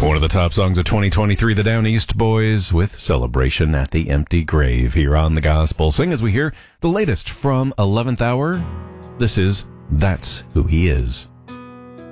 One of the top songs of 2023, the Down East Boys with Celebration at the Empty Grave here on The Gospel Sing as we hear the latest from 11th Hour. This is That's Who He Is.